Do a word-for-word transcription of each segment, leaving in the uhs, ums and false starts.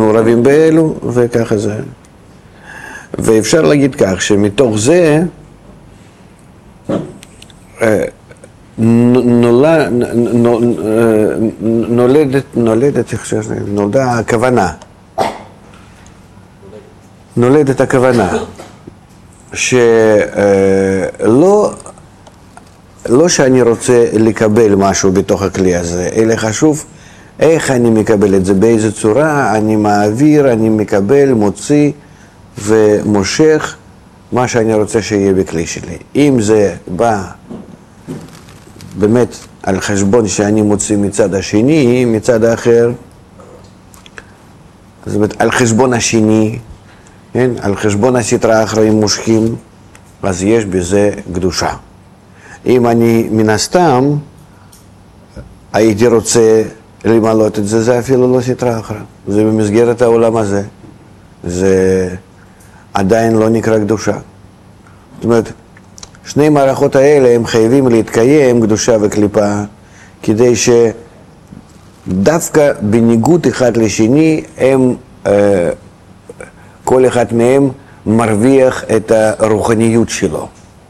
מעורבים באלו, וככה זה. ואפשר להגיד כך, שמתוך זה נולד, נולדת, נולדת, נולדה הכוונה. נולדת הכוונה. שלא, לא שאני רוצה לקבל משהו בתוך הכלי הזה, אלא חשוב איך אני מקבל את זה, באיזה צורה אני מעביר, אני מקבל, מוציא ומושך מה שאני רוצה שיהיה בכלי שלי. אם זה בא באמת על חשבון שאני מוציא מצד השני, מצד האחר, זאת אומרת על חשבון השני, כן? על חשבון הסתרה האחראים מושכים, אז יש בזה קדושה. אם אני מן הסתם הייתי רוצה למלות את זה, זה אפילו לא סתרה אחרה. זה במסגרת העולם הזה. זה עדיין לא נקרא קדושה. זאת אומרת, שני מערכות האלה הם חייבים להתקיים, קדושה וקליפה, כדי שדווקא בניגוד אחד לשני, הם, כל אחד מהם מרוויח את הרוחניות שלו.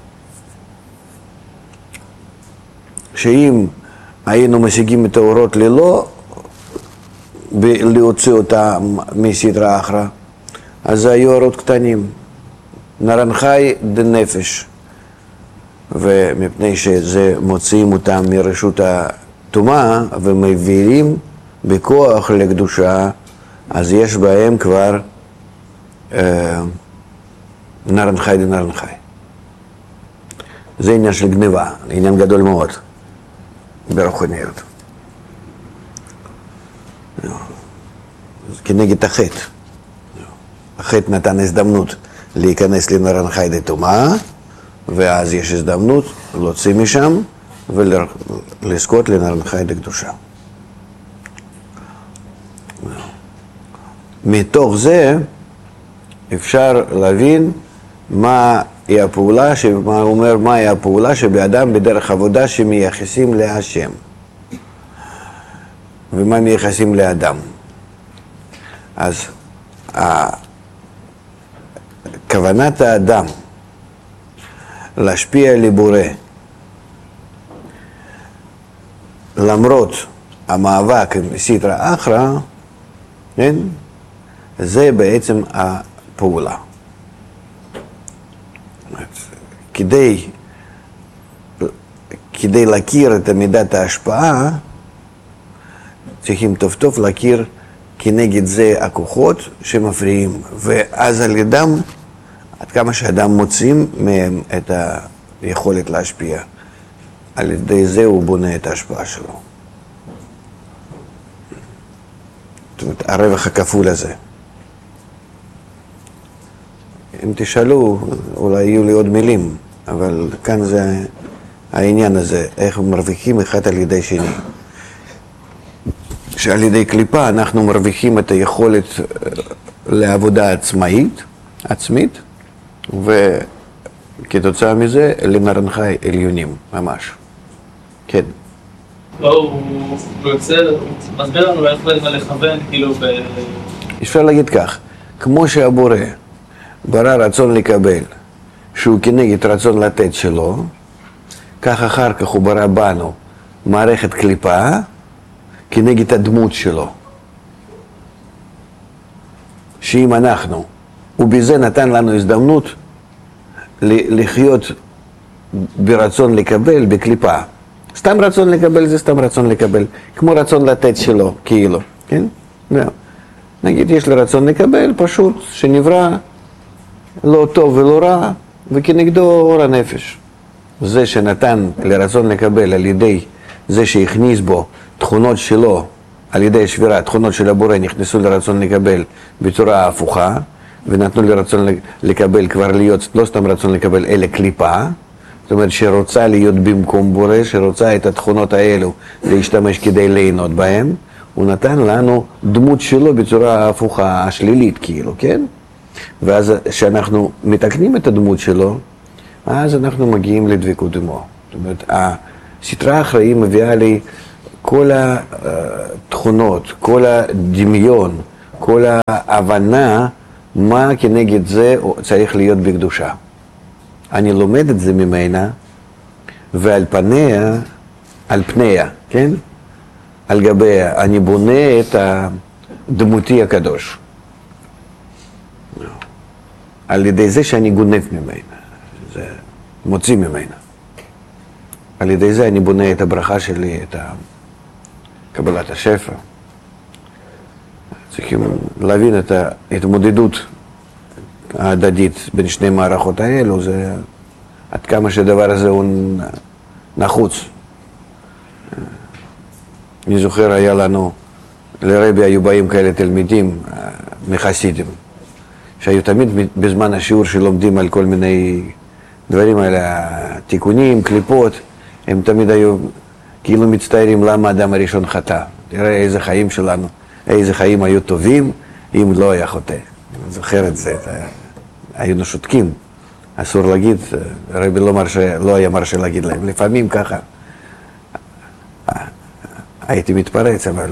שאם היינו משיגים את האורות ללא להוציא אותה מסדרה אחרה, אז זה היו אורות קטנים, נרן חי דנפש, ומפני שזה מוציאים אותם מרשות הטומאה ומביאים בכוח לקדושה, אז יש בהם כבר אה, נרן חי דנרן חי. זה עניין של גניבה, עניין גדול מאוד ברוחניות. כנגד החטא. החטא נתן הזדמנות להיכנס לנרן חי דטומאה, ואז יש הזדמנות להוציא משם ולזכות לנרן חי דקדושה. מתוך זה אפשר להבין מה היא הפעולה, מה אומר מה היא הפעולה שבאדם בדרך עבודה שמייחסים להשם. ומה מייחסים לאדם. אז כוונת האדם להשפיע על הבורא למרות המאבק עם סטרא אחרא, כן? זה בעצם הפעולה. כדי, כדי להכיר את מידת ההשפעה, צריכים טוב טוב להכיר כנגד זה הכוחות שמפריעים, ואז על ידם, עד כמה שאדם מוצאים מהם את היכולת להשפיע, על ידי זה הוא בונה את ההשפעה שלו. זאת אומרת, הרווח הכפול הזה. אם תשאלו, אולי יהיו לי עוד מילים, אבל כאן זה העניין הזה, איך מרוויחים אחד על ידי שני. שעל ידי קליפה אנחנו מרוויחים את היכולת לעבודה עצמאית, עצמית, וכתוצאה מזה לנרן חי עליונים, ממש. כן. לא, הוא יוצא, מסביר לנו איך לכוון, כאילו ב... אפשר להגיד כך, כמו שהבורא ברא רצון לקבל, שהוא כנגד רצון לתת שלו, כך אחר כך הוא ברא בנו מערכת קליפה, כנגד הדמות שלו. שאם אנחנו, ובזה נתן לנו הזדמנות לחיות ברצון לקבל בקליפה. סתם רצון לקבל זה סתם רצון לקבל, כמו רצון לתת שלו, כאילו, כן? נגיד יש לי רצון לקבל, פשוט שנברא לא טוב ולא רע, וכנגדו אור הנפש. זה שנתן לרצון לקבל על ידי זה שהכניס בו תכונות שלו, על ידי שבירה, תכונות של הבורא נכנסו לרצון לקבל בצורה הפוכה, ונתנו לרצון לקבל כבר להיות, לא סתם רצון לקבל, אלא קליפה, זאת אומרת שרוצה להיות במקום בורא, שרוצה את התכונות האלו להשתמש כדי ליהנות בהם, הוא נתן לנו דמות שלו בצורה הפוכה, השלילית כאילו, כן? ואז כשאנחנו מתקנים את הדמות שלו, אז אנחנו מגיעים לדבקות עמו. זאת אומרת, הסתרה האחראית מביאה לי כל התכונות, כל הדמיון, כל ההבנה מה כנגד זה צריך להיות בקדושה. אני לומד את זה ממנה, ועל פניה, על פניה, כן? על גביה, אני בונה את דמותי הקדוש. על ידי זה שאני גונב ממנה, זה מוציא ממנה. על ידי זה אני בונה את הברכה שלי, את קבלת השפע. צריכים להבין את ההתמודדות ההדדית בין שני מערכות האלו, זה עד כמה שהדבר הזה הוא נחוץ. אני זוכר, היה לנו, לרבי היו באים כאלה תלמידים מחסידים, שהיו תמיד בזמן השיעור שלומדים על כל מיני דברים האלה, תיקונים, קליפות, הם תמיד היו כאילו מצטערים למה האדם הראשון חטא. תראה איזה חיים שלנו, איזה חיים היו טובים אם לא היה חוטא. אני זוכר את זה, היינו שותקים. אסור להגיד, הרבי לא, מרשה, לא היה מרשה להגיד להם, לפעמים ככה. הייתי מתפרץ, אבל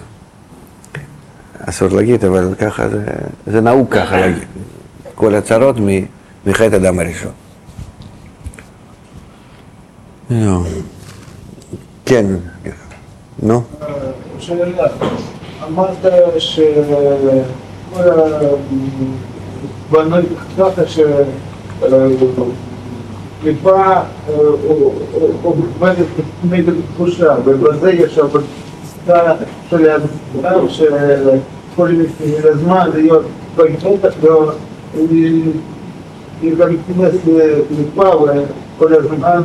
אסור להגיד, אבל ככה זה, זה נהוג ככה להגיד. כל הצרות מחטא אדם הראשון. כן, נו. שאלה, אמרת שכל הבנוי ככה שקליפה עובדת נגד תחושה, ובזה יש הבדיקה של הבדיקה שכל הזמן להיות בגטח והיא גם תיכנס לקליפה וכל הזמן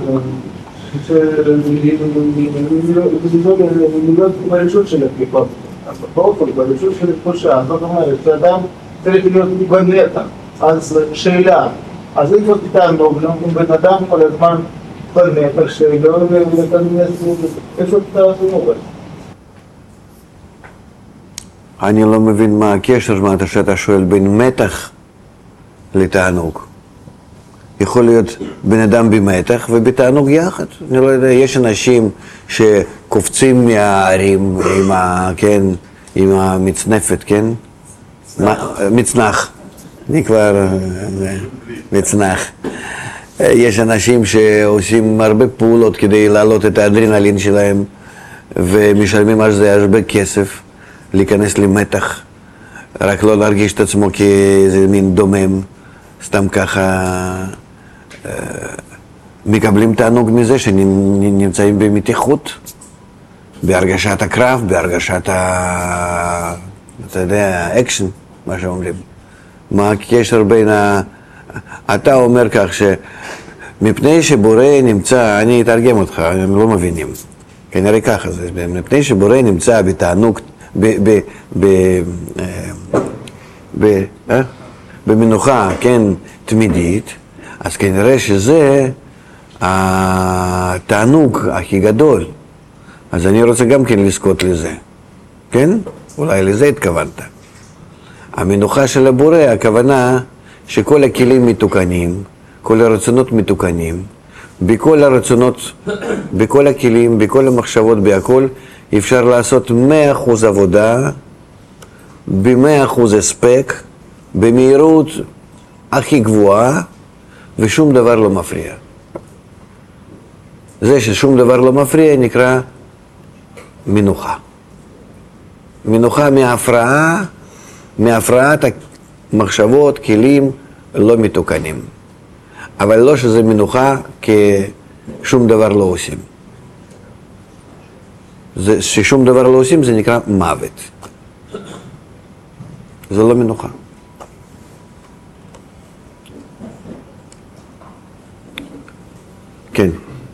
להיות ברשות של הקליפה. באופן, ברשות של התחושה, זאת אומרת, שאדם צריך להיות בנתח. אז שאלה, אז איפה תתענוג, אם בן אדם כל הזמן בנתח שלו, איפה תתענוג? אני לא מבין מה הקשר, מה שאתה שואל בין מתח לתענוג. יכול להיות בן אדם במתח ובתענוג יחד. אני לא יודע, יש אנשים שקופצים מהערים עם, ה, כן, עם המצנפת, כן? מצנח. מצנח. אני כבר מצנח. יש אנשים שעושים הרבה פעולות כדי להעלות את האדרנלין שלהם, ומשלמים על זה הרבה כסף, להיכנס למתח, רק לא להרגיש את עצמו כאיזה מין דומם. סתם ככה מקבלים תענוג מזה שנמצאים במתיחות, בהרגשת הקרב, בהרגשת ה... אתה יודע, האקשן, מה שאומרים. מה הקשר בין ה... אתה אומר כך שמפני שבורא נמצא, אני אתרגם אותך, הם לא מבינים. כנראה ככה זה, מפני שבורא נמצא בתענוג, ב... ב... ב... ב... אה? במנוחה, כן, תמידית, אז כנראה שזה התענוג הכי גדול. אז אני רוצה גם כן לזכות לזה, כן? אולי לזה התכוונת. המנוחה של הבורא, הכוונה שכל הכלים מתוקנים, כל הרצונות מתוקנים, בכל הרצונות, בכל הכלים, בכל המחשבות, בהכל, אפשר לעשות מאה אחוז עבודה, במאה אחוז הספק, במהירות הכי גבוהה, ושום דבר לא מפריע. זה ששום דבר לא מפריע נקרא מנוחה. מנוחה מהפרעה, מהפרעת המחשבות, כלים לא מתוקנים. אבל לא שזה מנוחה כשום דבר לא עושים. זה, ששום דבר לא עושים זה נקרא מוות. זה לא מנוחה. כן.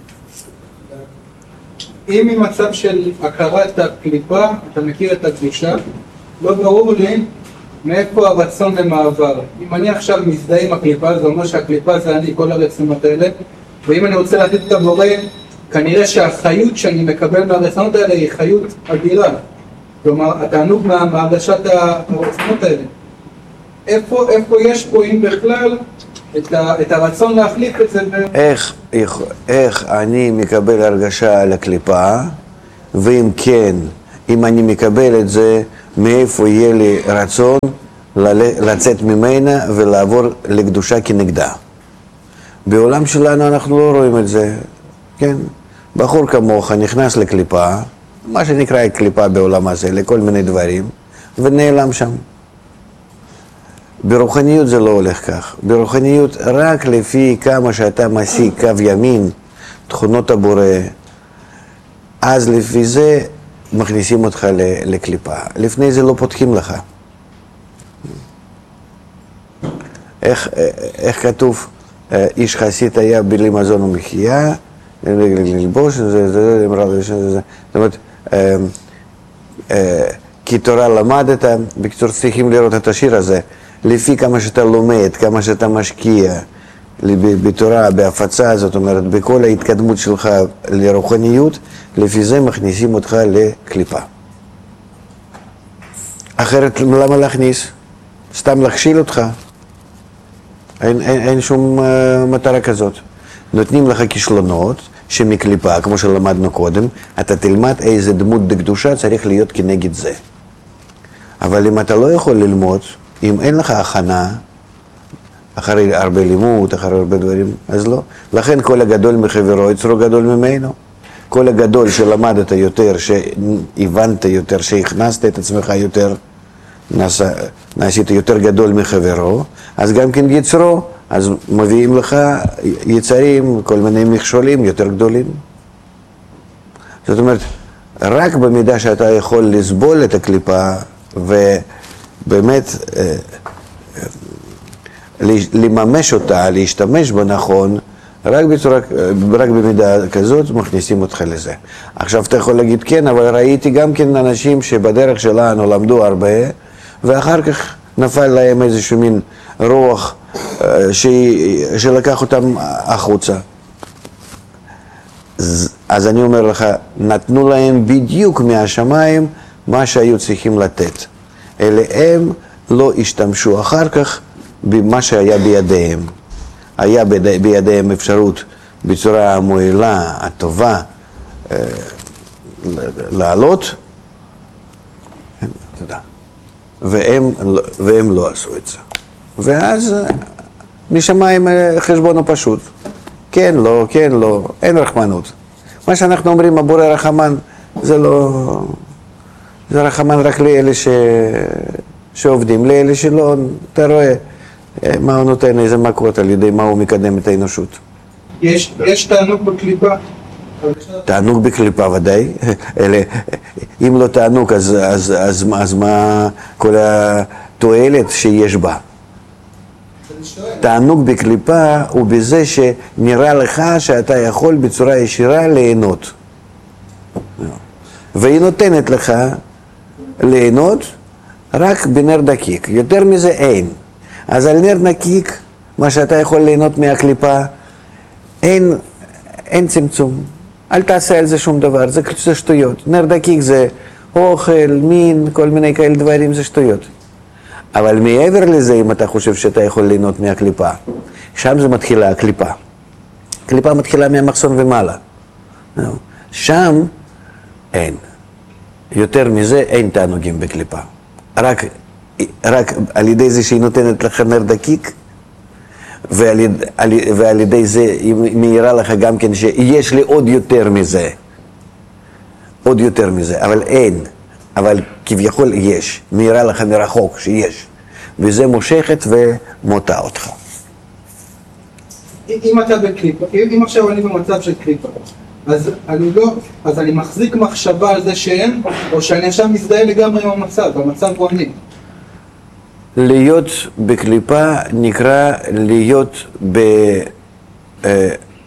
אם ממצב של הכרת הקליפה, אתה מכיר את הקדושה, לא ברור לי מאיפה הרצון למעבר. אם אני עכשיו מזדהה עם הקליפה, זה אומר שהקליפה זה אני, כל הרצונות האלה, ואם אני רוצה לתת את המורה, כנראה שהחיות שאני מקבל מהרצונות האלה היא חיות אדירה. כלומר, התענוג מהרגשת הרצונות האלה. איפה, איפה יש פה, אם בכלל, את, ה, את הרצון להחליף את זה? איך, איך, איך אני מקבל הרגשה על הקליפה, ואם כן, אם אני מקבל את זה, מאיפה יהיה לי רצון לצאת ממנה ולעבור לקדושה כנגדה. בעולם שלנו אנחנו לא רואים את זה, כן? בחור כמוך נכנס לקליפה, מה שנקרא קליפה בעולם הזה, לכל מיני דברים, ונעלם שם. ברוחניות זה לא הולך כך. ברוחניות רק לפי כמה שאתה משיג קו ימין, תכונות הבורא, אז לפי זה מכניסים אותך לקליפה. לפני זה לא פותחים לך. איך, איך כתוב, איש חסיד היה בלי מזון ומחיה, ללבוש, זאת אומרת, כי תורה למדת, בקצור צריכים לראות את השיר הזה, לפי כמה שאתה לומד, כמה שאתה משקיע בתורה, בהפצה, זאת אומרת, בכל ההתקדמות שלך לרוחניות, לפי זה מכניסים אותך לקליפה. אחרת, למה להכניס? סתם להכשיל אותך. אין, אין, אין שום uh, מטרה כזאת. נותנים לך כישלונות שמקליפה, כמו שלמדנו קודם, אתה תלמד איזה דמות דקדושה צריך להיות כנגד זה. אבל אם אתה לא יכול ללמוד, אם אין לך הכנה, אחרי הרבה לימוד, אחרי הרבה דברים, אז לא. לכן כל הגדול מחברו יצרו גדול ממנו. כל הגדול שלמדת יותר, שהבנת יותר, שהכנסת את עצמך יותר, נעשה, נעשית יותר גדול מחברו, אז גם כן יצרו, אז מביאים לך יצרים, כל מיני מכשולים יותר גדולים. זאת אומרת, רק במידה שאתה יכול לסבול את הקליפה, ובאמת אה, לממש אותה, להשתמש בה נכון, רק, בצורה, רק במידה כזאת מכניסים אותך לזה. עכשיו אתה יכול להגיד כן, אבל ראיתי גם כן אנשים שבדרך שלנו למדו הרבה, ואחר כך נפל להם איזשהו מין רוח ש... שלקח אותם החוצה. אז אני אומר לך, נתנו להם בדיוק מהשמיים מה שהיו צריכים לתת. אלה הם לא השתמשו אחר כך במה שהיה בידיהם. היה בידיהם אפשרות בצורה המועילה, הטובה, לעלות. תודה. והם, והם לא עשו את זה. ואז משמיים חשבון הפשוט. כן, לא, כן, לא, אין רחמנות. מה שאנחנו אומרים, הבורא רחמן, זה לא... זה רחמן רק לאלה ש... שעובדים, לאלה שלא, אתה רואה מה הוא נותן, איזה מכות, על ידי מה הוא מקדם את האנושות. יש, יש תענוג בקליפה? תענוג בקליפה ודאי, אלה, אם לא תענוג אז, אז, אז, אז מה כל התועלת שיש בה? תענוג בקליפה הוא בזה שנראה לך שאתה יכול בצורה ישירה ליהנות. והיא נותנת לך ליהנות רק בנר דקיק, יותר מזה אין. אז על נר נקיק, מה שאתה יכול ליהנות מהקליפה, אין, אין צמצום. אל תעשה על זה שום דבר, זה, זה שטויות. נר דקיק זה אוכל, מין, כל מיני כאלה דברים, זה שטויות. אבל מעבר לזה, אם אתה חושב שאתה יכול ליהנות מהקליפה, שם זה מתחילה הקליפה. הקליפה מתחילה מהמחסון ומעלה. שם אין. יותר מזה אין תענוגים בקליפה. רק, רק על ידי זה שהיא נותנת לך נר דקיק, ועל, על, ועל ידי זה היא מאירה לך גם כן שיש לי עוד יותר מזה. עוד יותר מזה, אבל אין. אבל כביכול יש, מאירה לך מרחוק שיש, וזה מושכת ומוטה אותך. אם אתה בקליפה, אם עכשיו אני במצב של קליפה, אז אני לא, אז אני מחזיק מחשבה על זה שאין, או שאני עכשיו מזדהה לגמרי עם המצב, המצב הוא אני. להיות בקליפה נקרא להיות ב, אה,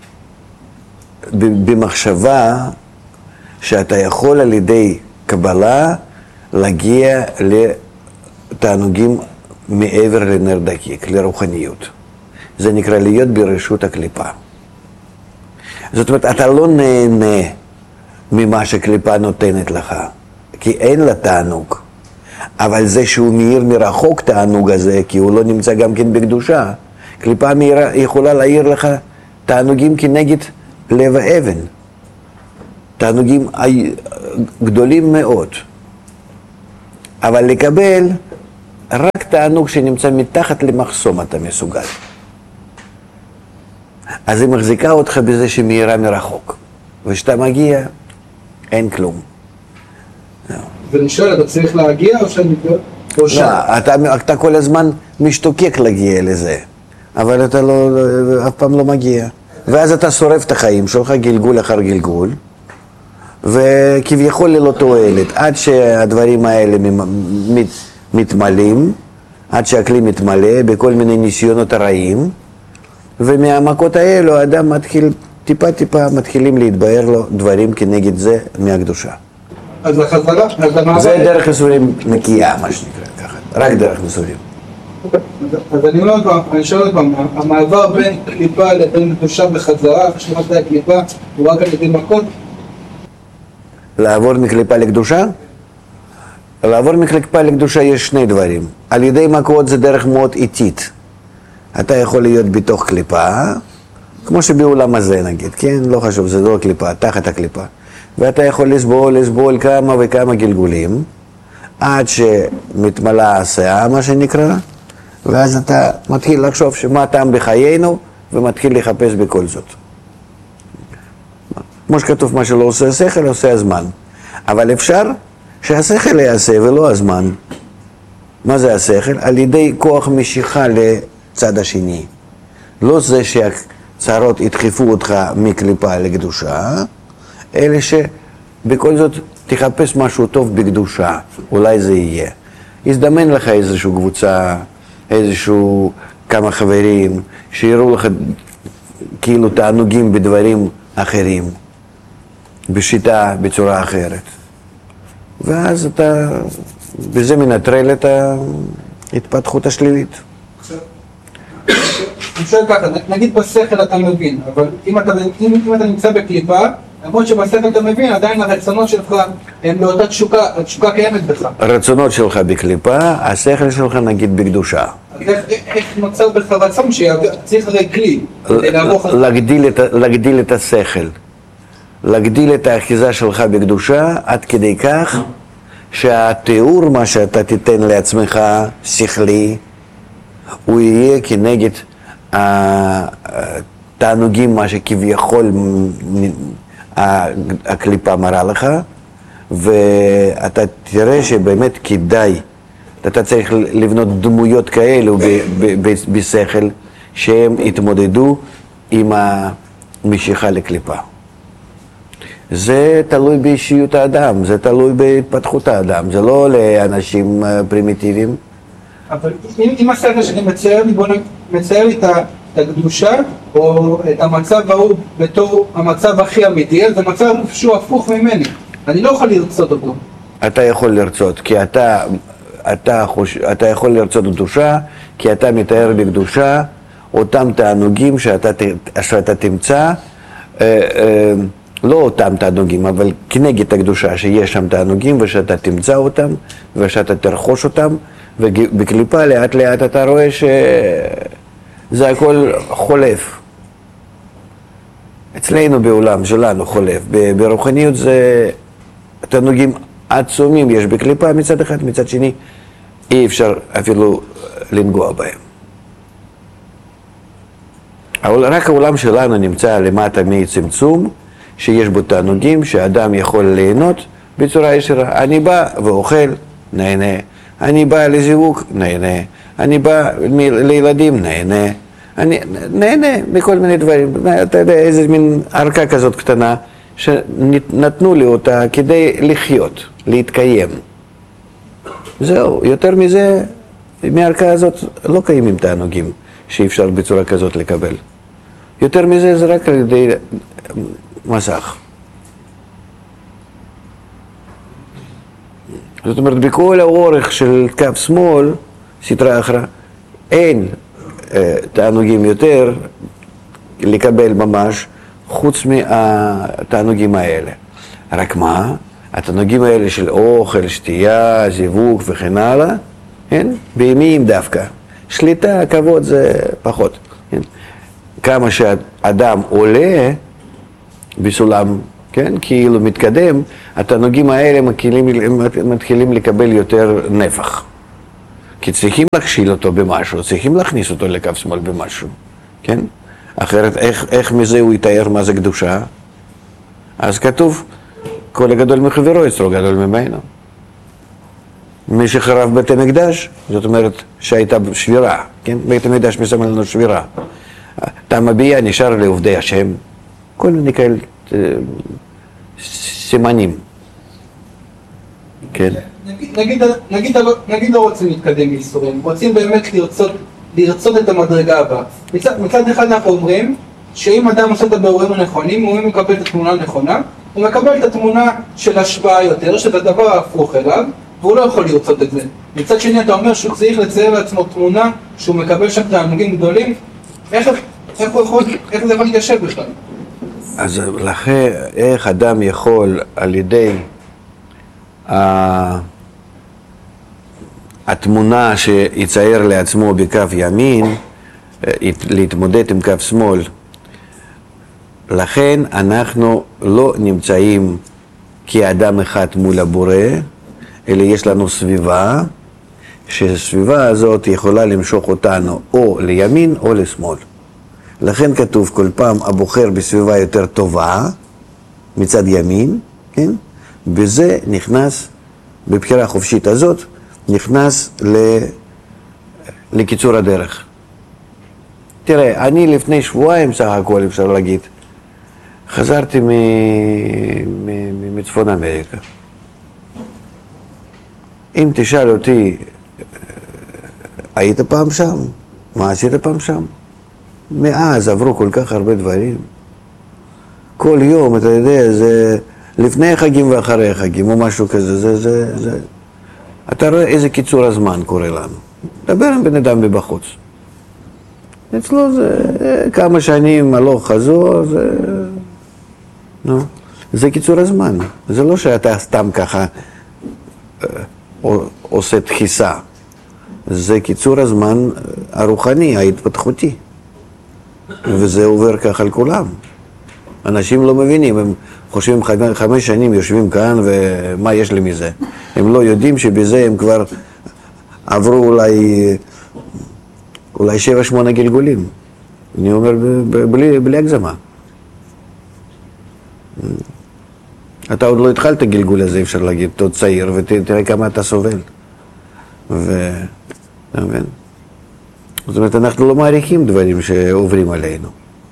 ב, במחשבה שאתה יכול על ידי קבלה להגיע לתענוגים מעבר לנר דקיק, לרוחניות. זה נקרא להיות ברשות הקליפה. זאת אומרת, אתה לא נהנה ממה שקליפה נותנת לך, כי אין לה תענוג. אבל זה שהוא מאיר מרחוק תענוג הזה, כי הוא לא נמצא גם כן בקדושה, קליפה מאירה, יכולה להעיר לך תענוגים כנגד לב האבן. תענוגים גדולים מאוד. אבל לקבל רק תענוג שנמצא מתחת למחסום אתה מסוגל. אז היא מחזיקה אותך בזה שמהירה מרחוק. וכשאתה מגיע, אין כלום. ואני שואל, אתה צריך להגיע או שאני... או שם? לא, אתה, אתה כל הזמן משתוקק להגיע לזה, אבל אתה לא, אף פעם לא מגיע. ואז אתה שורף את החיים שלך, גלגול אחר גלגול, וכביכול ללא תועלת, עד שהדברים האלה מת, מתמלאים, עד שהכלי מתמלא בכל מיני ניסיונות הרעים, ומהמכות האלו האדם מתחיל, טיפה טיפה מתחילים להתבהר לו דברים כנגד זה מהקדושה. אז החזרה, אז המעבר... זה דרך ייסורים נקייה, מה שנקרא ככה, רק דרך ייסורים. אז אני אומר עוד פעם, אני שואל עוד פעם, המעבר בין קליפה לבין קדושה בחזרה, השלמת הקליפה, הוא רק על ידי מכות? לעבור מקליפה לקדושה? לעבור מקליפה לקדושה יש שני דברים. על ידי מכות זה דרך מאוד איטית. אתה יכול להיות בתוך קליפה, כמו שבעולם הזה נגיד, כן? לא חשוב, זה לא קליפה, תחת הקליפה. ואתה יכול לסבול, לסבול כמה וכמה גלגולים, עד שמתמלאה הסאה, מה שנקרא, ואז אתה מתחיל לחשוב שמה טעם בחיינו, ומתחיל לחפש בכל זאת. כמו שכתוב, מה שלא עושה השכל, עושה הזמן. אבל אפשר שהשכל יעשה ולא הזמן. מה זה השכל? על ידי כוח משיכה לצד השני. לא זה שהצרות ידחפו אותך מקליפה לקדושה, אלא שבכל זאת תחפש משהו טוב בקדושה, אולי זה יהיה. יזדמן לך איזושהי קבוצה, איזשהו כמה חברים, שיראו לך כאילו תענוגים בדברים אחרים, בשיטה, בצורה אחרת. ואז אתה, בזה מנטרל את ההתפתחות השלילית. אני שואל ככה, נגיד בשכל אתה מבין, אבל אם אתה, אם, אם אתה נמצא בקליפה, למרות שבשכל אתה מבין, עדיין הרצונות שלך הם לאותה תשוקה, התשוקה קיימת בך. הרצונות שלך בקליפה, השכל שלך נגיד בקדושה. אז איך, איך נוצר בך רצון שצריך הרי כלי, כדי לערוך... להגדיל את, להגדיל את השכל, להגדיל את האחיזה שלך בקדושה, עד כדי כך שהתיאור מה שאתה תיתן לעצמך שכלי, הוא יהיה כנגד התענוגים, מה שכביכול הקליפה מראה לך, ואתה תראה שבאמת כדאי, אתה צריך לבנות דמויות כאלו בשכל, שהם יתמודדו עם המשיכה לקליפה. זה תלוי באישיות האדם, זה תלוי בהתפתחות האדם, זה לא לאנשים פרימיטיביים. אבל אם, אם השכל שאני מצייר לי, בוא מצייר לי את הקדושה, או את המצב ההוא בתור המצב הכי אמיתי, זה מצב שהוא הפוך ממני, אני לא יכול לרצות אותו. אתה יכול לרצות, כי אתה, אתה, חוש, אתה יכול לרצות קדושה, כי אתה מתאר בקדושה אותם תענוגים שאתה, שאתה תמצא, אה, אה, לא אותם תענוגים, אבל כנגד הקדושה שיש שם תענוגים ושאתה תמצא אותם ושאתה תרחוש אותם, ובקליפה לאט לאט אתה רואה שזה הכל חולף. אצלנו בעולם שלנו חולף, ברוחניות זה תענוגים עצומים יש בקליפה מצד אחד, מצד שני אי אפשר אפילו לנגוע בהם. אבל רק העולם שלנו נמצא למטה מצמצום, שיש בו תענוגים שאדם יכול ליהנות בצורה ישירה. אני בא ואוכל, נהנה. אני בא לזיווג, נהנה. אני בא לילדים, נהנה. אני נהנה מכל מיני דברים. אתה יודע, איזה מין ערכה כזאת קטנה שנתנו לי אותה כדי לחיות, להתקיים. זהו, יותר מזה, מהערכה הזאת לא קיימים תענוגים שאי אפשר בצורה כזאת לקבל. יותר מזה זה רק על ידי מסך. זאת אומרת, בכל האורך של קו שמאל, סטרה אחרה, אין אה, תענוגים יותר לקבל ממש, חוץ מהתענוגים האלה. רק מה? התענוגים האלה של אוכל, שתייה, זיווג וכן הלאה, כן? בימיים דווקא. שליטה, כבוד זה פחות. כן? כמה שאדם עולה בסולם, כן? כאילו מתקדם, התענוגים האלה מתחילים, מתחילים לקבל יותר נפח. כי צריכים להכשיל אותו במשהו, צריכים להכניס אותו לקו שמאל במשהו, כן? אחרת איך, איך מזה הוא יתאר מה זה קדושה? אז כתוב, כל הגדול מחברו יצרו גדול ממנו. מי שחרב בית המקדש, זאת אומרת שהייתה שבירה, כן? בית המקדש מסמל לנו שבירה. טעם הביאה נשאר לעובדי השם, כל מיני כאלה סימנים. כן. נגיד, נגיד, נגיד, נגיד לא רוצים להתקדם בייסורים, רוצים באמת לרצות, לרצות את המדרגה הבאה. מצד, מצד אחד אנחנו אומרים שאם אדם עושה את הבירורים הנכונים, הוא מקבל את התמונה הנכונה, הוא מקבל את התמונה של השפעה יותר, של הדבר ההפוך אליו, והוא לא יכול לרצות את זה. מצד שני אתה אומר שהוא צריך לצייר לעצמו תמונה שהוא מקבל שם תענוגים גדולים, איך, איך, הוא יכול, איך זה יכול להתיישב בכלל? אז לכן, איך אדם יכול על ידי התמונה שיצייר לעצמו בקו ימין, להתמודד עם קו שמאל. לכן אנחנו לא נמצאים כאדם אחד מול הבורא, אלא יש לנו סביבה, שהסביבה הזאת יכולה למשוך אותנו או לימין או לשמאל. לכן כתוב כל פעם הבוחר בסביבה יותר טובה, מצד ימין, כן? בזה נכנס, בבחירה החופשית הזאת, נכנס ל... לקיצור הדרך. תראה, אני לפני שבועיים סך הכל אפשר להגיד, חזרתי מ... מ... מצפון אמריקה. אם תשאל אותי, היית פעם שם? מה עשית פעם שם? מאז עברו כל כך הרבה דברים. כל יום, אתה יודע, זה לפני החגים ואחרי החגים, או משהו כזה, זה, זה, זה. אתה רואה איזה קיצור הזמן קורה לנו. דבר עם בן אדם מבחוץ. אצלו זה כמה שנים הלוך חזור, זה... נו, זה קיצור הזמן. זה לא שאתה סתם ככה עושה דחיסה. זה קיצור הזמן הרוחני, ההתפתחותי. וזה עובר ככה על כולם. אנשים לא מבינים, הם חושבים חמש שנים יושבים כאן ומה יש לי מזה. הם לא יודעים שבזה הם כבר עברו אולי, אולי שבע שמונה גלגולים. אני אומר בלי, בלי הגזמה. אתה עוד לא התחלת גלגול הזה, אפשר להגיד, אתה עוד צעיר ותראה כמה אתה סובל. ו... אתה מבין? זאת אומרת, אנחנו לא מעריכים דברים שעוברים עלינו.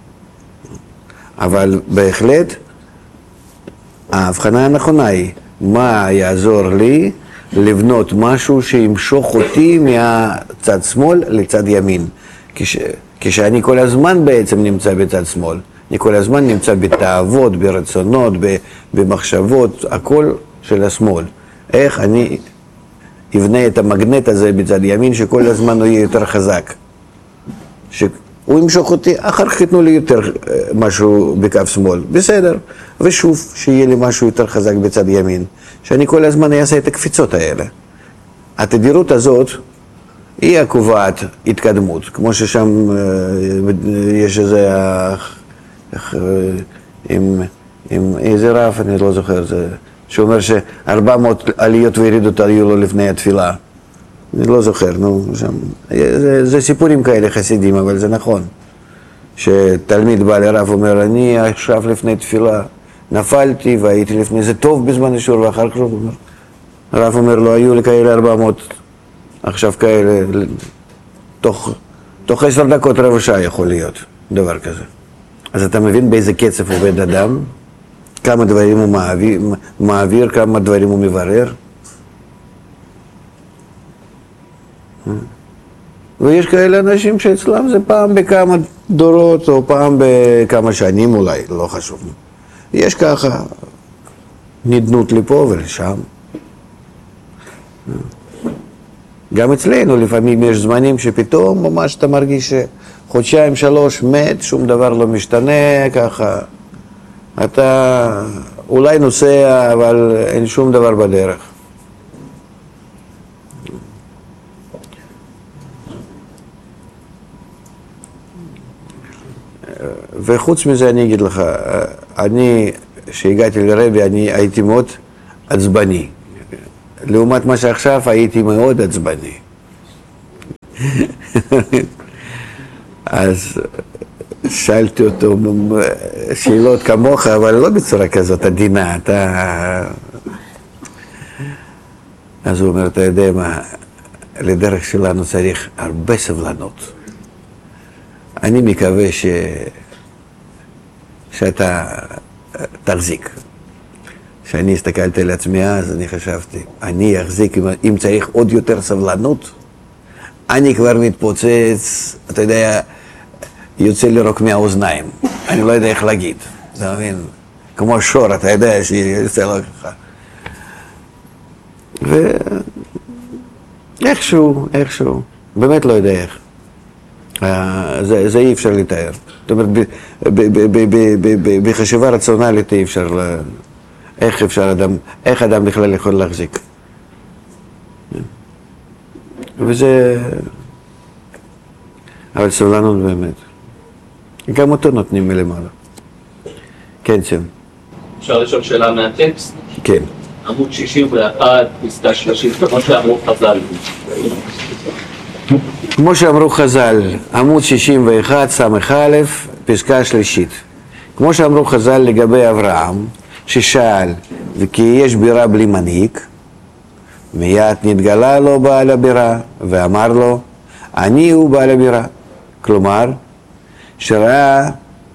אבל בהחלט, ההבחנה הנכונה היא, מה יעזור לי לבנות משהו שימשוך אותי מהצד שמאל לצד ימין. כש, כשאני כל הזמן בעצם נמצא בצד שמאל, אני כל הזמן נמצא בתאוות, ברצונות, במחשבות, הכל של השמאל. איך אני אבנה את המגנט הזה בצד ימין שכל הזמן הוא יהיה יותר חזק. שהוא ימשוך אותי, אחר כך יתנו לי יותר משהו בקו שמאל, בסדר. ושוב, שיהיה לי משהו יותר חזק בצד ימין, שאני כל הזמן אעשה את הקפיצות האלה. התדירות הזאת היא הקובעת התקדמות, כמו ששם יש איזה, עם, עם איזה רב, אני לא זוכר, זה, שאומר שארבע מאות עליות וירידות היו לו לפני התפילה. אני לא זוכר, נו, שם, זה, זה סיפורים כאלה חסידים, אבל זה נכון. שתלמיד בא לרב אומר, אני עכשיו לפני תפילה נפלתי והייתי לפני זה טוב בזמן אישור, ואחר כך אומר, הרב אומר, לא היו לי כאלה ארבע מאות, עכשיו כאלה, תוך, תוך עשר דקות רבע שעה יכול להיות דבר כזה. אז אתה מבין באיזה קצב עובד אדם, כמה דברים הוא מעביר, מעביר כמה דברים הוא מברר. ויש כאלה אנשים שאצלם זה פעם בכמה דורות או פעם בכמה שנים אולי, לא חשוב. יש ככה נדנות לפה ולשם. גם אצלנו לפעמים יש זמנים שפתאום ממש אתה מרגיש שחודשיים שלוש מת, שום דבר לא משתנה, ככה אתה אולי נוסע אבל אין שום דבר בדרך. וחוץ מזה אני אגיד לך, אני שהגעתי לרבי אני הייתי מאוד עצבני. לעומת מה שעכשיו הייתי מאוד עצבני. אז שאלתי אותו שאלות כמוך, אבל לא בצורה כזאת עדינה. אתה... אז הוא אומר, אתה יודע מה, לדרך שלנו צריך הרבה סבלנות. אני מקווה ש... שאתה תחזיק. כשאני הסתכלתי על עצמי אז, אני חשבתי, אני אחזיק, אם צריך עוד יותר סבלנות, אני כבר מתפוצץ, אתה יודע, יוצא לי רוק מהאוזניים. אני לא יודע איך להגיד, אתה מבין? כמו שור, אתה יודע שיוצא לו ככה. ואיכשהו, איכשהו, באמת לא יודע איך. זה, זה אי אפשר לתאר. זאת אומרת, בחשיבה רציונלית אי אפשר, איך אפשר אדם, איך אדם בכלל יכול להחזיק. וזה, אבל סבלנות באמת. גם אותו נותנים מלמעלה. כן, שם. אפשר לשאול שאלה מהטקסט? כן. עמוד שישים ואחת, פסקה שלושים, כמו שאמרו חז"ל. כמו שאמרו חז"ל, עמוד שישים ואחת, סמך א', פסקה שלישית. כמו שאמרו חז"ל לגבי אברהם, ששאל, וכי יש בירה בלי מנהיג, מיד נתגלה לו בעל הבירה, ואמר לו, אני הוא בעל הבירה. כלומר, שראה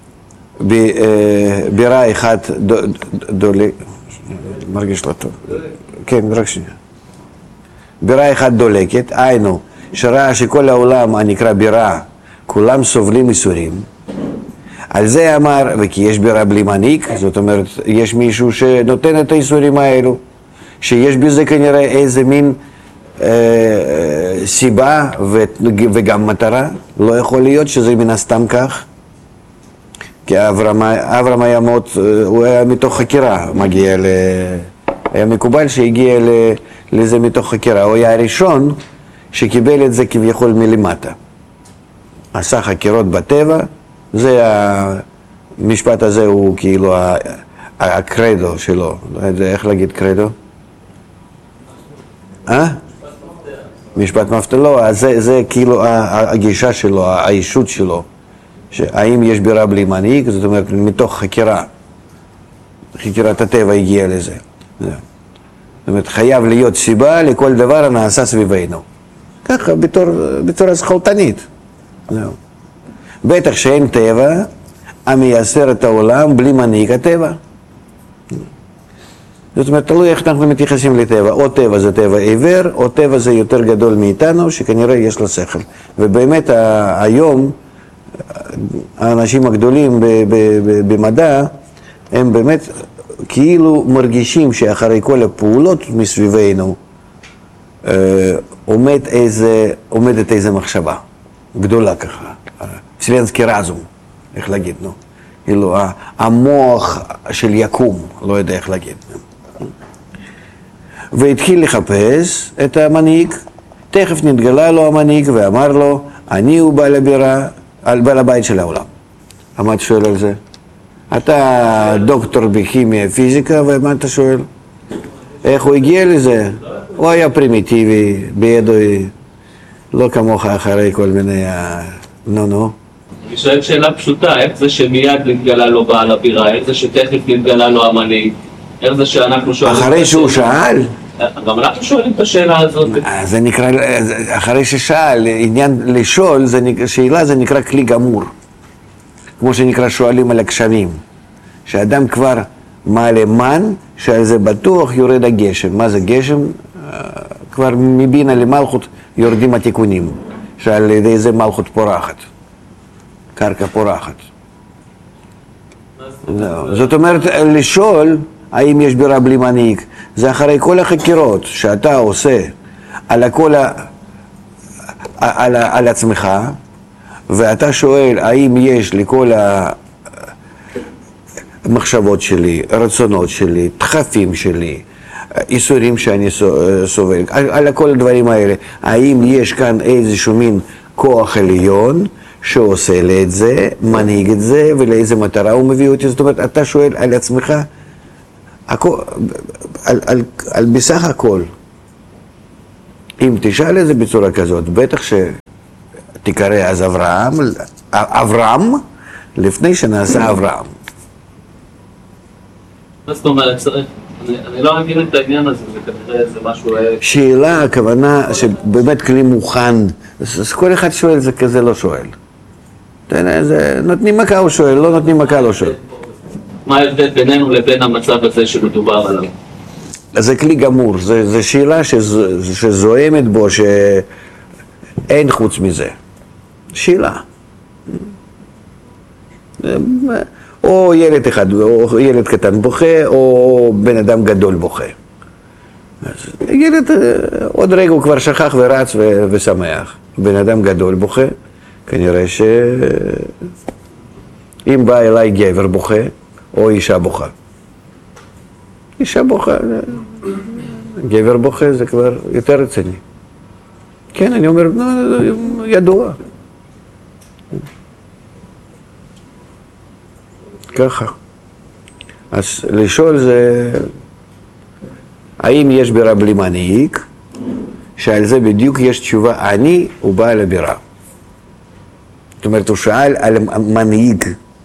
בירה אחת דולק, מרגיש לא טוב. כן, רק שנייה. בירה אחת דולקת, היינו, שראה שכל העולם הנקרא בירה, כולם סובלים איסורים. על זה אמר, וכי יש בירה בלי מנהיג, זאת אומרת, יש מישהו שנותן את האיסורים האלו, שיש בזה כנראה איזה מין אה, סיבה ו, וגם מטרה. לא יכול להיות שזה מן הסתם כך, כי אברהם, אברהם היה מאוד, הוא היה מתוך חקירה, מגיע ל... היה מקובל שהגיע ל, לזה מתוך חקירה. הוא היה הראשון שקיבל את זה כביכול מלמטה. עשה חקירות בטבע, זה המשפט הזה הוא כאילו הקרדו שלו. לא יודע איך להגיד קרדו? אה? משפט מפתח. לא, זה, זה כאילו הגישה שלו, האישות שלו. האם יש בירה בלי מנהיג? זאת אומרת, מתוך חקירה. חקירת הטבע הגיעה לזה. זאת אומרת, חייב להיות סיבה לכל דבר הנעשה סביבנו. ככה, בתור, בתור הסכלתנית. זהו. בטח שאין טבע המייסר את העולם בלי מנהיג הטבע. זאת אומרת, תלוי איך אנחנו מתייחסים לטבע. או טבע זה טבע עיוור, או טבע זה יותר גדול מאיתנו, שכנראה יש לו שכל. ובאמת היום, האנשים הגדולים במדע, הם באמת כאילו מרגישים שאחרי כל הפעולות מסביבנו, עומד איזה, עומדת איזה מחשבה גדולה ככה. סלנסקי רזום, איך להגיד, נו. כאילו, המוח של יקום, לא יודע איך להגיד. והתחיל לחפש את המנהיג, תכף נתגלה לו המנהיג ואמר לו, אני הוא בעל הבירה, על בעל הבית של העולם. מה אתה שואל על זה? אתה דוקטור בכימיה פיזיקה, ומה אתה שואל? איך הוא הגיע לזה? הוא היה פרימיטיבי, בדואי, לא כמוך אחרי כל מיני... נו, נו. אני שואל שאלה פשוטה, איך זה שמיד נתגלה לו בעל הבירה, איך זה שתכף נתגלה לו המנהיג, איך זה שאנחנו שואלים... אחרי שהוא שאל? גם אנחנו שואלים את השאלה הזאת. זה נקרא, אחרי ששאל, עניין לשאול, שאלה זה נקרא כלי גמור. כמו שנקרא שואלים על הגשמים. שאדם כבר מעלה מן, שעל זה בטוח יורד הגשם. מה זה גשם? כבר מבינה למלכות יורדים התיקונים. שעל ידי זה מלכות פורחת. קרקע פורחת. זאת אומרת, לשאול האם יש בירה בלי מנהיג, זה אחרי כל החקירות שאתה עושה על הכל, על, על עצמך, ואתה שואל האם יש לכל המחשבות שלי, רצונות שלי, דחפים שלי, איסורים שאני סובל, על, על כל הדברים האלה, האם יש כאן איזשהו מין כוח עליון שעושה לי את זה, מנהיג את זה, ולאיזה מטרה הוא מביא אותי. זאת אומרת, אתה שואל על עצמך הכל, על, על, על בסך הכל, אם תשאל את זה בצורה כזאת, בטח שתקרא אז אברהם, אברהם, לפני שנעשה אברהם. מה זאת אומרת, צריך? אני, אני לא מבין את העניין הזה, זה כנראה איזה משהו... שאלה, הכוונה שבאמת כלי מוכן, אז כל אחד שואל, זה כזה לא שואל. זה, נותנים מכה הוא שואל, לא נותנים מכה לא שואל. מה ההבדל בינינו לבין המצב הזה שמדובר עליו? זה כלי גמור, זה, זה שאלה שז, שזוהמת בו, שאין חוץ מזה. שאלה. או ילד אחד, או ילד קטן בוכה, או בן אדם גדול בוכה. אז ילד, עוד רגע הוא כבר שכח ורץ ו- ושמח. בן אדם גדול בוכה, כנראה שאם בא אליי גבר בוכה, או אישה בוכה. אישה בוכה, גבר בוכה זה כבר יותר רציני. כן, אני אומר, ידוע. ככה. אז לשאול זה, האם יש בירה בלי מנהיג? שעל זה בדיוק יש תשובה, אני הוא בעל הבירה. זאת אומרת, הוא שאל על מנהיג.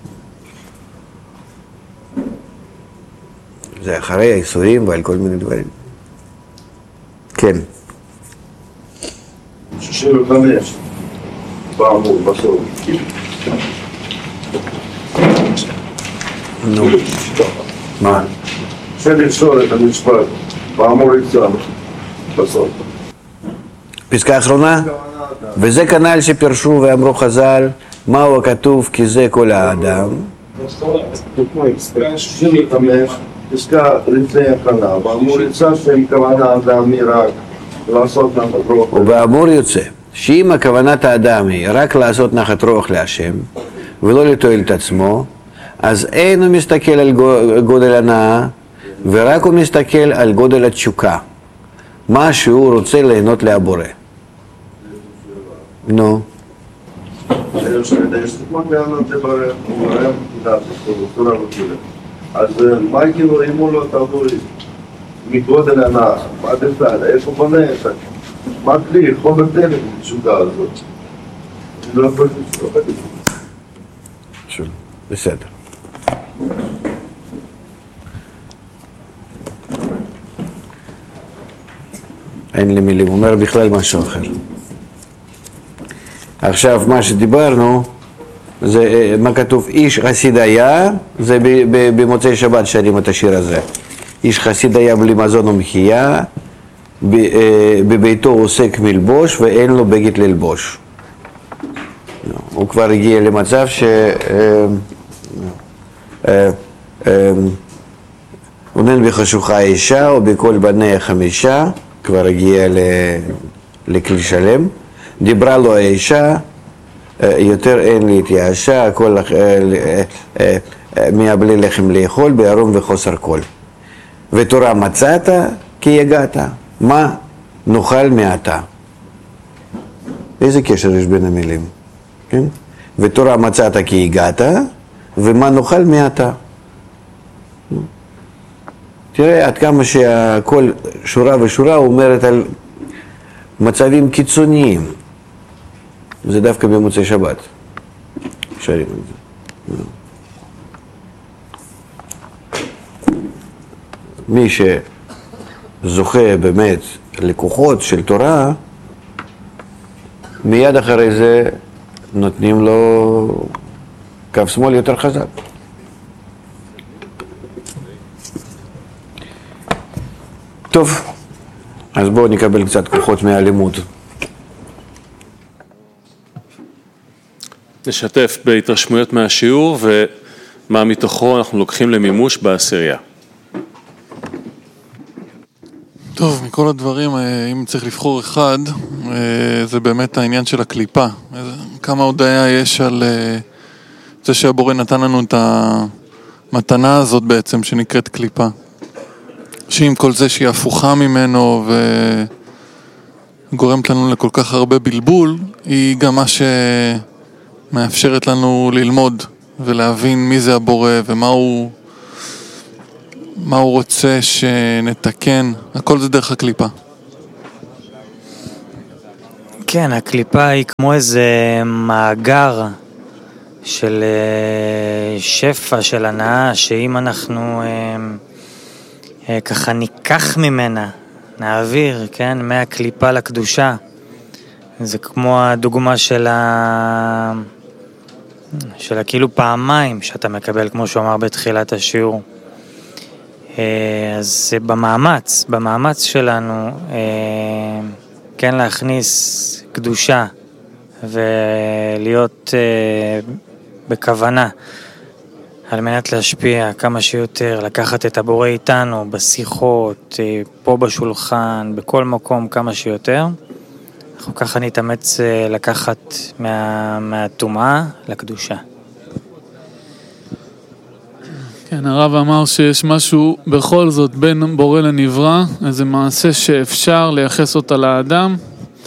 זה אחרי האיסורים ועל כל מיני דברים. כן. שישים וחמש, באמור, בסוף. נו. מה? אפשר לשאול את המשפט, באמור יצא, בסוף. פסקה אחרונה? וזה כנ"ל שפרשו ואמרו חז"ל, מהו הכתוב כי זה כל האדם. שישים וחמש, פסקה לפני הכנה, באמור יצא שהם כוונה אדם רק לעשות נחת רוח. ובאמור יוצא, שאם הכוונת האדם היא רק לעשות נחת רוח להשם, ולא לתועל את עצמו, אז אין הוא מסתכל על גודל הנאה, ורק הוא מסתכל על גודל התשוקה, מה שהוא רוצה ליהנות להבורא. נו. אז מה כאילו אם הוא לא תבוא מגודל הנאה, מה בכלל, איפה בונה את זה? מה כלי, חומר דלק בתשוקה הזאת? אני לא יכול לשאול את זה. בסדר. אין לי מילים, הוא אומר בכלל משהו אחר. עכשיו, מה שדיברנו, זה מה כתוב, איש חסיד היה, זה במוצאי שבת שרים את השיר הזה. איש חסיד היה בלי מזון ומחיה, בביתו עוסק מלבוש ואין לו בגד ללבוש. הוא כבר הגיע למצב ש... עונן בחשוכה אישה ובכל בניה חמישה, כבר הגיע לכלי שלם. דיברה לו האישה, יותר אין לי התייאשה, הכל מהבלי לחם לאכול, בערום וחוסר כל. ותורה מצאת כי יגעת, מה נאכל מעתה? איזה קשר יש בין המילים? כן? ותורה מצאת כי הגעת, ומה נאכל מעתה? תראה עד כמה שהכל שורה ושורה אומרת על מצבים קיצוניים. זה דווקא במוצאי שבת. שרים את זה. מי שזוכה באמת לקוחות של תורה, מיד אחרי זה נותנים לו קו שמאל יותר חזק. טוב, אז בואו נקבל קצת כוחות מהלימוד. נשתף בהתרשמויות מהשיעור ומה מתוכו אנחנו לוקחים למימוש בעשירייה. טוב, מכל הדברים, אם צריך לבחור אחד, זה באמת העניין של הקליפה. כמה הודעה יש על זה שהבורא נתן לנו את המתנה הזאת בעצם, שנקראת קליפה. שעם כל זה שהיא הפוכה ממנו וגורמת לנו לכל כך הרבה בלבול, היא גם מה שמאפשרת לנו ללמוד ולהבין מי זה הבורא ומה הוא, מה הוא רוצה שנתקן, הכל זה דרך הקליפה. כן, הקליפה היא כמו איזה מאגר של שפע, של הנאה, שאם אנחנו ככה ניקח ממנה, נעביר, כן, מהקליפה לקדושה, זה כמו הדוגמה של ה... של הכאילו פעמיים שאתה מקבל, כמו שהוא אמר בתחילת השיעור. אז במאמץ, במאמץ שלנו, כן להכניס קדושה ולהיות בכוונה על מנת להשפיע כמה שיותר, לקחת את הבורא איתנו בשיחות, פה בשולחן, בכל מקום כמה שיותר. אנחנו ככה נתאמץ לקחת מה, מהטומאה לקדושה. כן, הרב אמר שיש משהו בכל זאת בין בורא לנברא, איזה מעשה שאפשר לייחס אותה לאדם,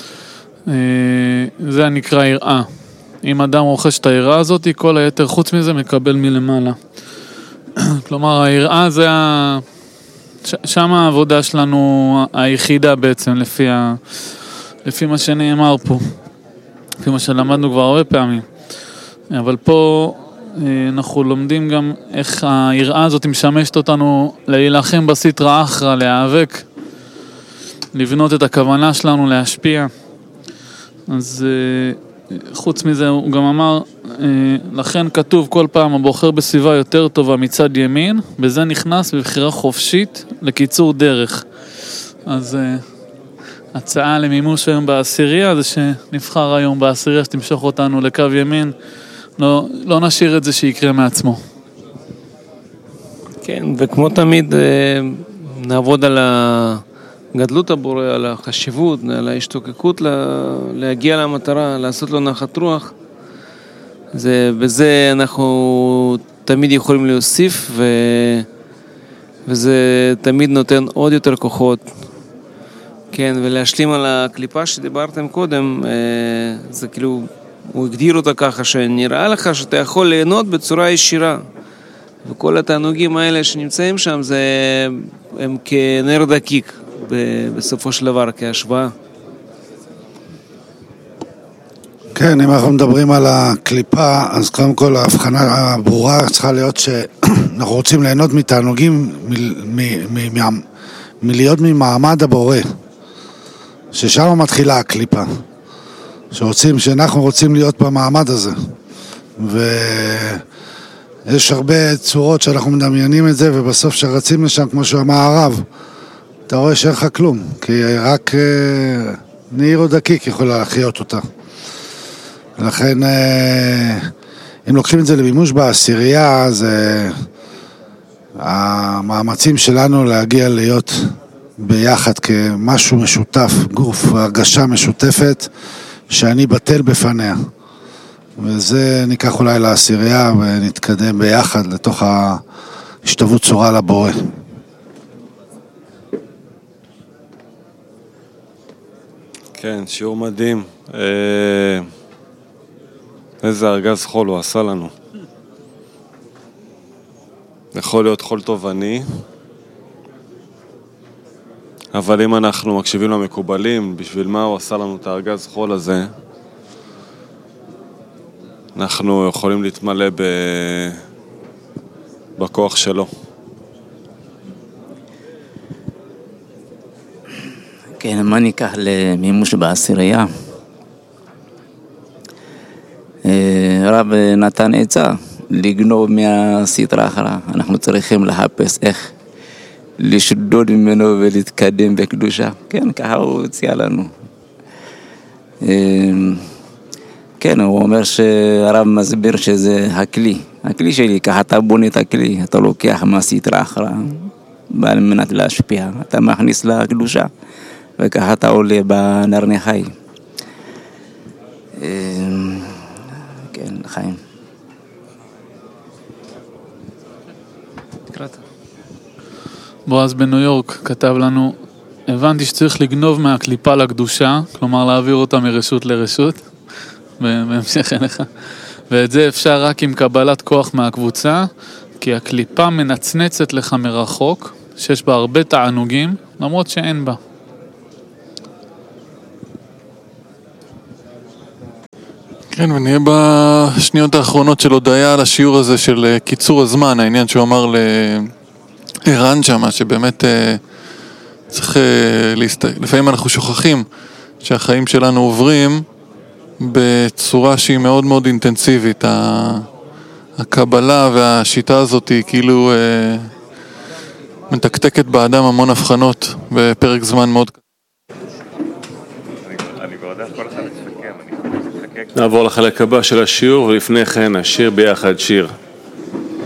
זה נקרא יראה. אם אדם רוכש את היראה הזאת, כל היתר חוץ מזה מקבל מלמעלה. כלומר, היראה זה ה... שם העבודה שלנו היחידה בעצם, לפי, ה... לפי מה שנאמר פה, לפי מה שלמדנו כבר הרבה פעמים. אבל פה אנחנו לומדים גם איך היראה הזאת משמשת אותנו להילחם בסטרא אחרא, להיאבק, לבנות את הכוונה שלנו, להשפיע. אז חוץ מזה הוא גם אמר, לכן כתוב כל פעם הבוחר בסביבה יותר טובה מצד ימין, בזה נכנס בבחירה חופשית לקיצור דרך. אז הצעה למימוש היום בעשירייה זה שנבחר היום בעשירייה שתמשוך אותנו לקו ימין, לא, לא נשאיר את זה שיקרה מעצמו. כן, וכמו תמיד נעבוד על גדלות הבורא, על החשיבות, על ההשתוקקות להגיע למטרה, לעשות לו נחת רוח. זה, בזה אנחנו תמיד יכולים להוסיף, ו, וזה תמיד נותן עוד יותר כוחות. כן, ולהשלים על הקליפה שדיברתם קודם, זה כאילו, הוא הגדיר אותה ככה, שנראה לך שאתה יכול ליהנות בצורה ישירה. וכל התענוגים האלה שנמצאים שם, זה, הם כנר דקיק. בסופו של דבר, כהשוואה. כן, אם אנחנו מדברים על הקליפה, אז קודם כל ההבחנה הברורה צריכה להיות שאנחנו רוצים ליהנות מתענוגים מלהיות ממעמד הבורא, ששם מתחילה הקליפה, שרוצים, שאנחנו רוצים להיות במעמד הזה, ויש הרבה צורות שאנחנו מדמיינים את זה, ובסוף שרצים לשם, כמו שאמר הרב, אתה רואה שאין לך כלום, כי רק אה, נעיר או דקיק יכולה להחיות אותה. לכן, אה, אם לוקחים את זה למימוש בעשירייה, אז אה, המאמצים שלנו להגיע להיות ביחד כמשהו משותף, גוף, הרגשה משותפת, שאני בטל בפניה. וזה ניקח אולי לעשירייה ונתקדם ביחד לתוך ההשתוות צורה לבורא. כן, שיעור מדהים. איזה ארגז חול הוא עשה לנו. יכול להיות חול תובעני, אבל אם אנחנו מקשיבים למקובלים, בשביל מה הוא עשה לנו את הארגז חול הזה, אנחנו יכולים להתמלא ב... בכוח שלו. כן, מה ניקח למימוש בעשירייה? רב נתן עצה לגנוב מהסטרא אחרא. אנחנו צריכים לחפש איך לשדוד ממנו ולהתקדם בקדושה. כן, ככה הוא הציע לנו. כן, הוא אומר שהרב מסביר שזה הכלי. הכלי שלי, ככה אתה בונה את הכלי, אתה לוקח מהסטרא אחרא, על מנת להשפיע, אתה מכניס לקדושה. וככה אתה עולה בנרני חי. כן, חיים. תקראת. בועז בניו יורק כתב לנו, הבנתי שצריך לגנוב מהקליפה לקדושה, כלומר להעביר אותה מרשות לרשות, בהמשך אליך. ואת זה אפשר רק עם קבלת כוח מהקבוצה, כי הקליפה מנצנצת לך מרחוק, שיש בה הרבה תענוגים, למרות שאין בה. כן, ונהיה בשניות האחרונות של הודעה על השיעור הזה של קיצור הזמן, העניין שהוא אמר לערן שמה, שבאמת צריך להסתכל, לפעמים אנחנו שוכחים שהחיים שלנו עוברים בצורה שהיא מאוד מאוד אינטנסיבית. הקבלה והשיטה הזאת היא כאילו מתקתקת באדם המון הבחנות בפרק זמן מאוד קצר. נעבור לחלק הבא של השיעור, ולפני כן נשיר ביחד שיר.